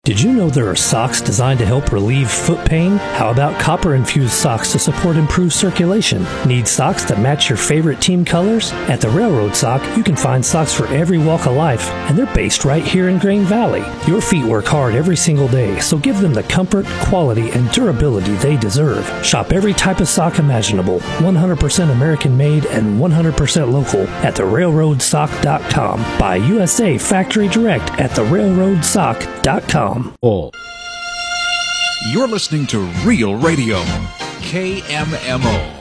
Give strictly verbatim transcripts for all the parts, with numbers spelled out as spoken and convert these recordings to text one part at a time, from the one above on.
Did you know there are socks designed to help relieve foot pain? How about copper-infused socks to support improved circulation? Need socks that match your favorite team colors? At the Railroad Sock, you can find socks for every walk of life, and they're based right here in Grain Valley. Your feet work hard every single day, so give them the comfort, quality, and durability they deserve. Shop every type of sock imaginable, one hundred percent American-made and one hundred percent local at the railroad sock dot com. Buy U S A Factory Direct at the railroad sock dot com. All. You're listening to Real Radio, K M M O.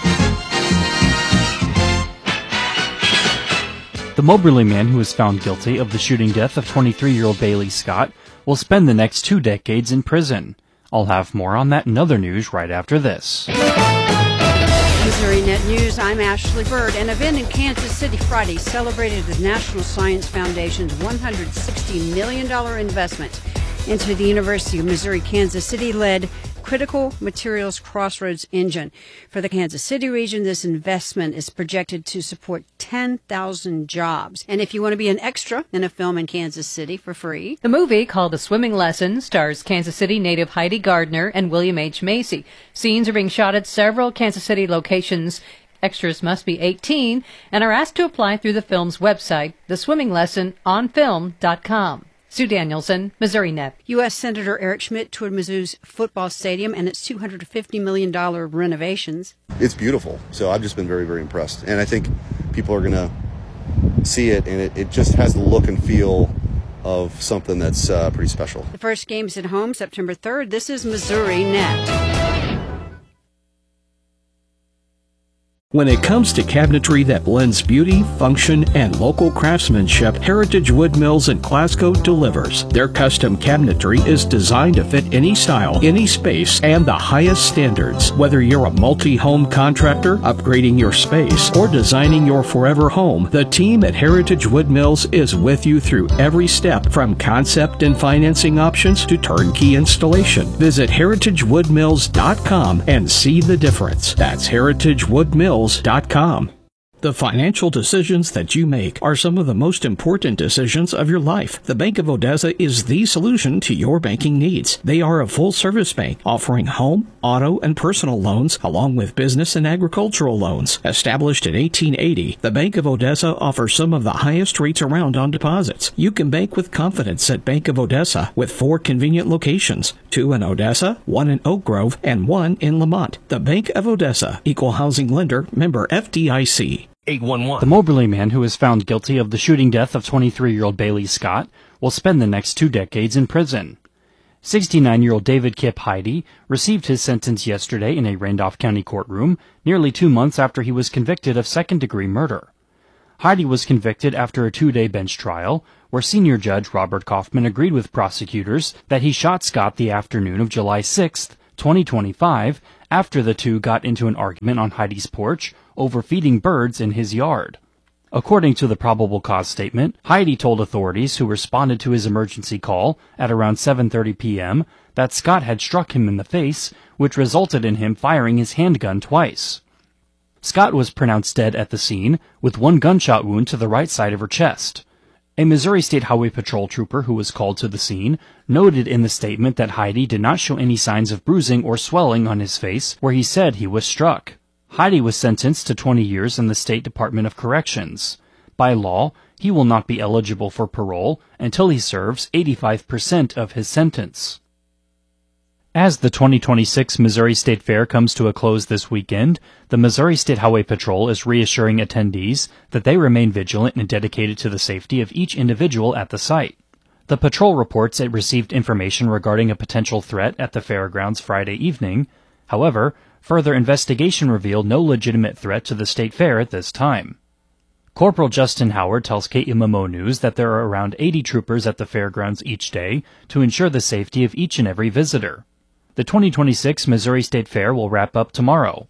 The Moberly man who was found guilty of the shooting death of twenty-three-year-old Bailey Scott will spend the next two decades in prison. I'll have more on that and other news right after this. Missouri Net News, I'm Ashley Bird. An event in Kansas City Friday celebrated the National Science Foundation's one hundred sixty million dollars investment into the University of Missouri-Kansas City-led Critical Materials Crossroads engine. For the Kansas City region, this investment is projected to support ten thousand jobs. And if you want to be an extra in a film in Kansas City for free. The movie, called A Swimming Lesson, stars Kansas City native Heidi Gardner and William H. Macy. Scenes are being shot at several Kansas City locations. Extras must be eighteen and are asked to apply through the film's website, the swimming lesson on film dot com. Sue Danielson, Missouri Net. U S Senator Eric Schmidt toured Mizzou's football stadium and its two hundred fifty million dollars renovations. It's beautiful, so I've just been very, very impressed. And I think people are going to see it, and it, it just has the look and feel of something that's uh, pretty special. The first game is at home September third. This is Missouri Net. When it comes to cabinetry that blends beauty, function, and local craftsmanship, Heritage Wood Mills in Glasgow delivers. Their custom cabinetry is designed to fit any style, any space, and the highest standards. Whether you're a multi-home contractor, upgrading your space, or designing your forever home, the team at Heritage Wood Mills is with you through every step, from concept and financing options to turnkey installation. Visit heritage wood mills dot com and see the difference. That's heritage wood mills dot com. The financial decisions that you make are some of the most important decisions of your life. The Bank of Odessa is the solution to your banking needs. They are a full-service bank offering home, auto, and personal loans, along with business and agricultural loans. Established in eighteen eighty, the Bank of Odessa offers some of the highest rates around on deposits. You can bank with confidence at Bank of Odessa with four convenient locations, two in Odessa, one in Oak Grove, and one in Lamont. The Bank of Odessa, Equal Housing Lender, member F D I C. eight one one. The Moberly man who was found guilty of the shooting death of twenty-three-year-old Bailey Scott will spend the next two decades in prison. sixty-nine-year-old David Kip Heidi received his sentence yesterday in a Randolph County courtroom, nearly two months after he was convicted of second-degree murder. Heidi was convicted after a two-day bench trial, where senior judge Robert Kaufman agreed with prosecutors that he shot Scott the afternoon of July sixth, twenty twenty-five, after the two got into an argument on Heidi's porch over feeding birds in his yard. According to the probable cause statement, Heidi told authorities who responded to his emergency call at around seven thirty p.m. that Scott had struck him in the face, which resulted in him firing his handgun twice. Scott was pronounced dead at the scene, with one gunshot wound to the right side of her chest. A Missouri State Highway Patrol trooper who was called to the scene noted in the statement that Heidi did not show any signs of bruising or swelling on his face where he said he was struck. Heidi was sentenced to twenty years in the State Department of Corrections. By law, he will not be eligible for parole until he serves eighty-five percent of his sentence. As the twenty twenty-six Missouri State Fair comes to a close this weekend, the Missouri State Highway Patrol is reassuring attendees that they remain vigilant and dedicated to the safety of each individual at the site. The patrol reports it received information regarding a potential threat at the fairgrounds Friday evening. However, further investigation revealed no legitimate threat to the state fair at this time. Corporal Justin Howard tells K M M O News that there are around eighty troopers at the fairgrounds each day to ensure the safety of each and every visitor. The twenty twenty-six Missouri State Fair will wrap up tomorrow.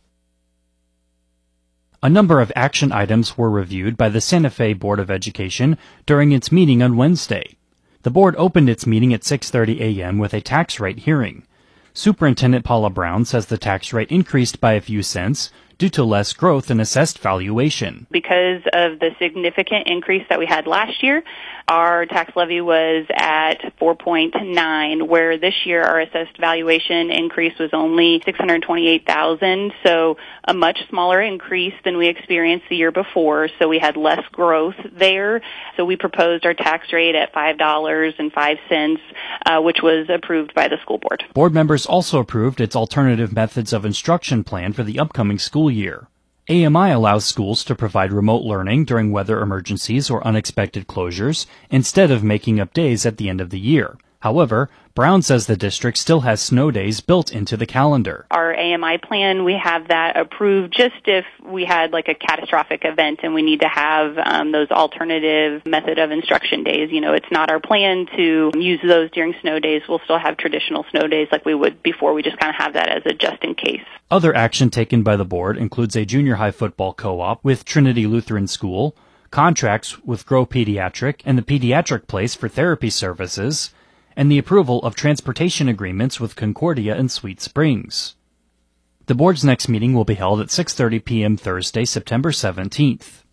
A number of action items were reviewed by the Santa Fe Board of Education during its meeting on Wednesday. The board opened its meeting at six thirty a.m. with a tax rate hearing. Superintendent Paula Brown says the tax rate increased by a few cents due to less growth in assessed valuation. Because of the significant increase that we had last year, our tax levy was at four point nine, where this year our assessed valuation increase was only six hundred twenty-eight thousand dollars, so a much smaller increase than we experienced the year before, so we had less growth there. So we proposed our tax rate at five dollars and five cents, uh, which was approved by the school board. Board members also approved its alternative methods of instruction plan for the upcoming school year. A M I allows schools to provide remote learning during weather emergencies or unexpected closures instead of making up days at the end of the year. However, Brown says the district still has snow days built into the calendar. Our A M I plan, we have that approved just if we had like a catastrophic event and we need to have um, those alternative method of instruction days. You know, it's not our plan to use those during snow days. We'll still have traditional snow days like we would before. We just kind of have that as a just in case. Other action taken by the board includes a junior high football co-op with Trinity Lutheran School, contracts with Grow Pediatric and the Pediatric Place for therapy services, and the approval of transportation agreements with Concordia and Sweet Springs. The board's next meeting will be held at six thirty p.m. Thursday, September seventeenth.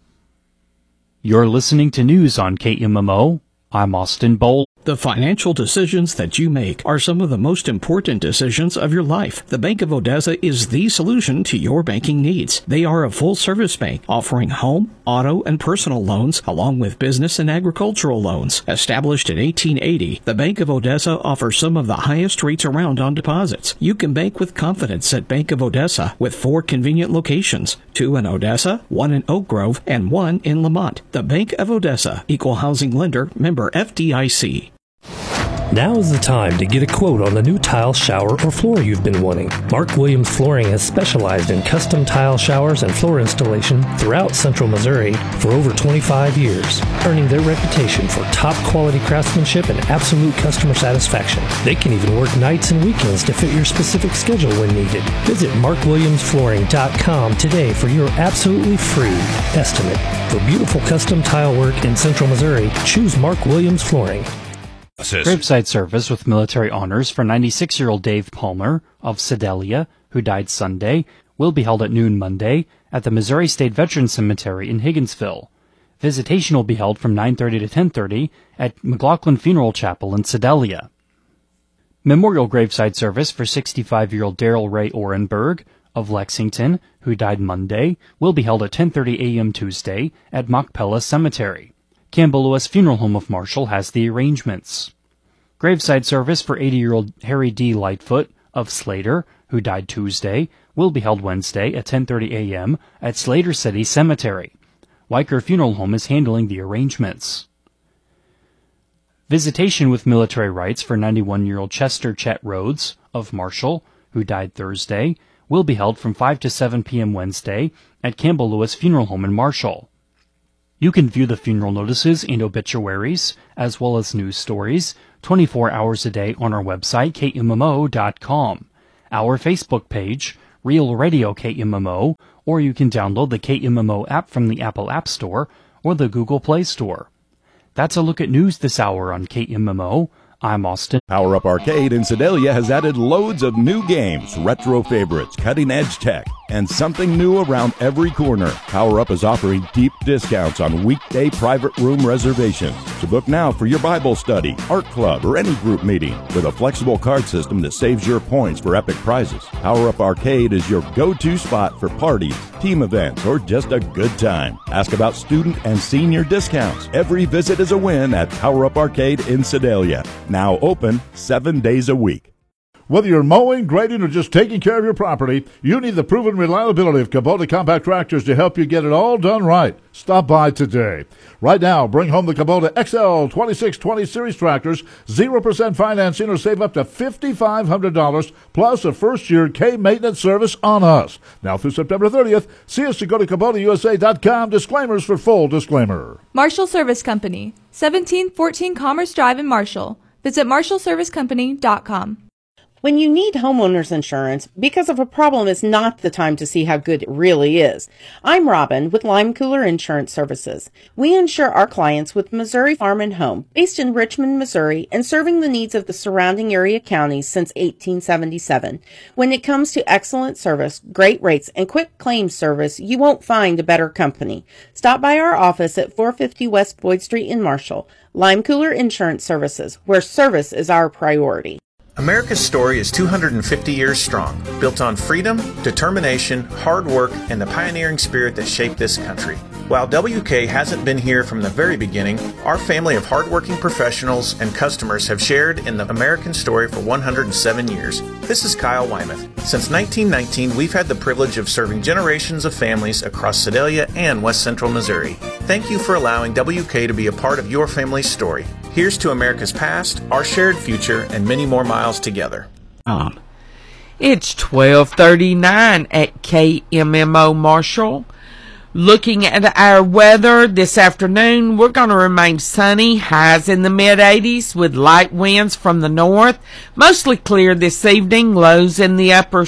You're listening to news on K M M O. I'm Austin Bowl. The financial decisions that you make are some of the most important decisions of your life. The Bank of Odessa is the solution to your banking needs. They are a full-service bank offering home, auto, and personal loans, along with business and agricultural loans. Established in eighteen eighty, the Bank of Odessa offers some of the highest rates around on deposits. You can bank with confidence at Bank of Odessa with four convenient locations, two in Odessa, one in Oak Grove, and one in Lamont. The Bank of Odessa, Equal Housing Lender, member F D I C. Now is the time to get a quote on the new tile, shower, or floor you've been wanting. Mark Williams Flooring has specialized in custom tile showers and floor installation throughout Central Missouri for over twenty-five years, earning their reputation for top-quality craftsmanship and absolute customer satisfaction. They can even work nights and weekends to fit your specific schedule when needed. Visit mark williams flooring dot com today for your absolutely free estimate. For beautiful custom tile work in Central Missouri, choose Mark Williams Flooring. Graveside service with military honors for ninety-six-year-old Dave Palmer of Sedalia, who died Sunday, will be held at noon Monday at the Missouri State Veterans Cemetery in Higginsville. Visitation will be held from nine thirty to ten thirty at McLaughlin Funeral Chapel in Sedalia. Memorial graveside service for sixty-five-year-old Daryl Ray Orenberg of Lexington, who died Monday, will be held at ten thirty a.m. Tuesday at Machpelah Cemetery. Campbell Lewis Funeral Home of Marshall has the arrangements. Graveside service for eighty-year-old Harry D. Lightfoot of Slater, who died Tuesday, will be held Wednesday at ten thirty a.m. at Slater City Cemetery. Weicker Funeral Home is handling the arrangements. Visitation with military rites for ninety-one-year-old Chester Chet Rhodes of Marshall, who died Thursday, will be held from five to seven p.m. Wednesday at Campbell Lewis Funeral Home in Marshall. You can view the funeral notices and obituaries, as well as news stories, twenty-four hours a day on our website, K M M O dot com, our Facebook page, Real Radio K M M O, or you can download the K M M O app from the Apple App Store or the Google Play Store. That's a look at news this hour on K M M O. I'm Austin. Power Up Arcade in Sedalia has added loads of new games, retro favorites, cutting-edge tech, and something new around every corner. Power Up is offering deep discounts on weekday private room reservations. So book now for your Bible study, art club, or any group meeting with a flexible card system that saves your points for epic prizes. Power Up Arcade is your go-to spot for parties, team events, or just a good time. Ask about student and senior discounts. Every visit is a win at Power Up Arcade in Sedalia. Now open seven days a week. Whether you're mowing, grading, or just taking care of your property, you need the proven reliability of Kubota compact tractors to help you get it all done right. Stop by today. Right now, bring home the Kubota X L twenty-six twenty Series tractors, zero percent financing, or save up to five thousand five hundred dollars, plus a first-year K-maintenance service on us. Now through September thirtieth, see us to go to Kubota U S A dot com. Disclaimers for full disclaimer. Marshall Service Company, seventeen fourteen Commerce Drive in Marshall. Visit marshall service company dot com. When you need homeowners insurance because of a problem is not the time to see how good it really is. I'm Robin with Lime Cooler Insurance Services. We insure our clients with Missouri Farm and Home, based in Richmond, Missouri, and serving the needs of the surrounding area counties since eighteen seventy-seven. When it comes to excellent service, great rates, and quick claims service, you won't find a better company. Stop by our office at four fifty West Boyd Street in Marshall. Lime Cooler Insurance Services, where service is our priority. America's story is two hundred fifty years strong, built on freedom, determination, hard work, and the pioneering spirit that shaped this country. While W K hasn't been here from the very beginning, our family of hardworking professionals and customers have shared in the American story for one hundred seven years. This is Kyle Wymuth. Since nineteen nineteen, we've had the privilege of serving generations of families across Sedalia and West Central Missouri. Thank you for allowing W K to be a part of your family's story. Here's to America's past, our shared future, and many more miles together. Um, it's twelve thirty-nine at K M M O Marshall. Looking at our weather this afternoon, we're going to remain sunny, highs in the mid eighties with light winds from the north. Mostly clear this evening, lows in the upper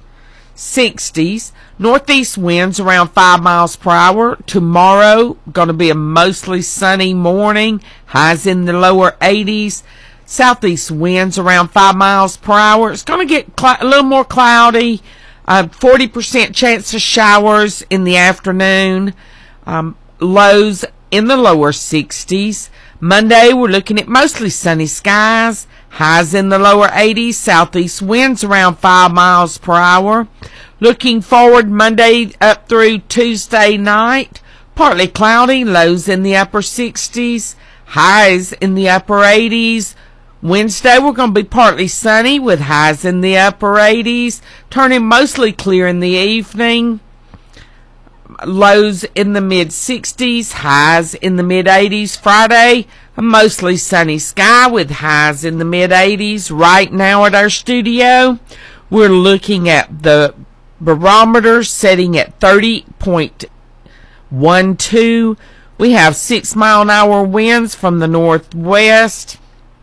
sixties. Northeast winds around five miles per hour. Tomorrow, going to be a mostly sunny morning, highs in the lower eighties. Southeast winds around five miles per hour. It's going to get cl- a little more cloudy. Uh, forty percent chance of showers in the afternoon. Um, lows in the lower sixties. Monday, we're looking at mostly sunny skies. Highs in the lower eighties. Southeast winds around five miles per hour. Looking forward, Monday up through Tuesday night. Partly cloudy. Lows in the upper sixties. Highs in the upper eighties. Wednesday, we're going to be partly sunny with highs in the upper eighties, turning mostly clear in the evening. Lows in the mid sixties, highs in the mid eighties. Friday, a mostly sunny sky with highs in the mid eighties. Right now at our studio, we're looking at the barometer setting at thirty point one two. We have six mile an hour winds from the northwest.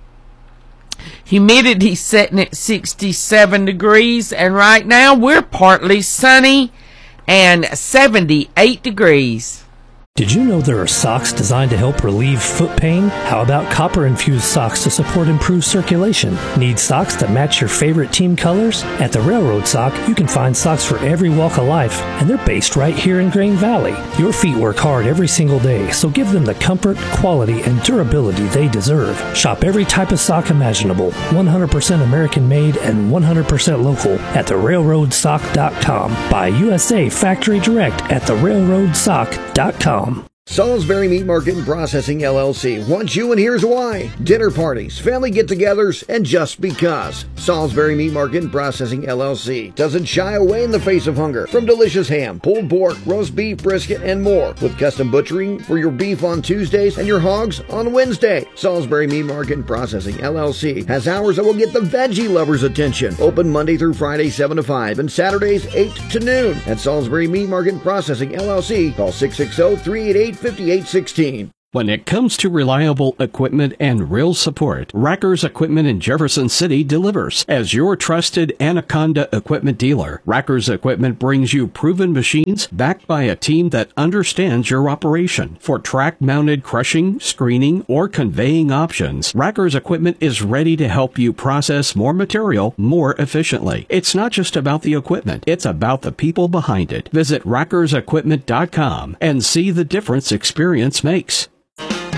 Humidity setting at sixty-seven degrees, and right now we're partly sunny and seventy-eight degrees. Did you know there are socks designed to help relieve foot pain? How about copper-infused socks to support improved circulation? Need socks that match your favorite team colors? At the Railroad Sock, you can find socks for every walk of life, and they're based right here in Grain Valley. Your feet work hard every single day, so give them the comfort, quality, and durability they deserve. Shop every type of sock imaginable, one hundred percent American-made and one hundred percent local at the railroad sock dot com. Buy U S A Factory Direct at the railroad sock dot com. Salisbury Meat Market and Processing L L C wants you, and here's why. Dinner parties, family get-togethers, and just because. Salisbury Meat Market and Processing L L C doesn't shy away in the face of hunger. From delicious ham, pulled pork, roast beef, brisket, and more. With custom butchering for your beef on Tuesdays and your hogs on Wednesday. Salisbury Meat Market and Processing L L C has hours that will get the veggie lovers' attention. Open Monday through Friday, seven to five, and Saturdays, eight to noon. At Salisbury Meat Market and Processing L L C, call six six zero, three eight eight, five eight one six. When it comes to reliable equipment and real support, Rackers Equipment in Jefferson City delivers. As your trusted Anaconda equipment dealer, Rackers Equipment brings you proven machines backed by a team that understands your operation. For track-mounted crushing, screening, or conveying options, Rackers Equipment is ready to help you process more material more efficiently. It's not just about the equipment, it's about the people behind it. Visit rackers equipment dot com and see the difference experience makes.